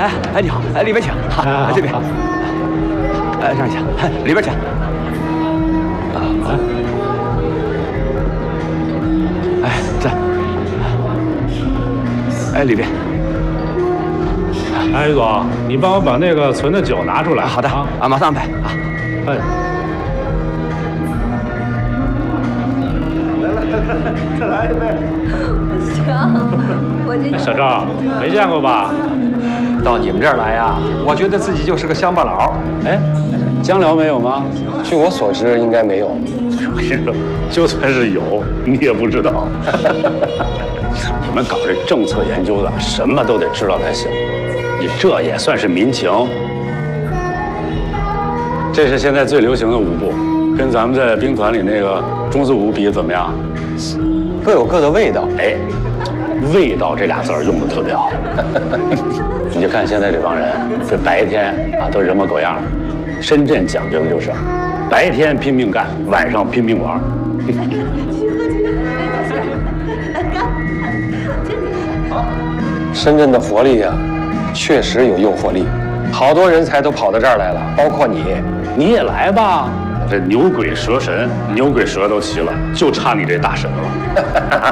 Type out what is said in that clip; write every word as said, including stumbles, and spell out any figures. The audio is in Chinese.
哎哎，你好，哎，里边请，好，这边，哎，上去，里边请。啊啊！哎，这，哎，里边。 哎，于总，你帮我把那个存的酒拿出来。 好的，啊，马上安排啊。 哎。 再来一杯。 行，我这小赵没见过吧？ 到你们这儿来呀，我觉得自己就是个乡巴佬。 哎，江辽没有吗？ 据我所知，应该没有。 我跟你说，就算是有，你也不知道。你们搞这政策研究的，什么都得知道才行。你这也算是民情。这是现在最流行的舞步，跟咱们在兵团里那个中字舞比怎么样？ 各有各的味道， 哎，味道这俩字儿用的特别好。你就看现在这帮人，这白天啊都人模狗样。深圳讲究的就是，白天拼命干，晚上拼命玩。 深圳的活力呀、啊，确实有诱惑力，好多人才都跑到这儿来了，包括你， 你也来吧。 这牛鬼蛇神、牛鬼蛇都齐了，就差你这大神了。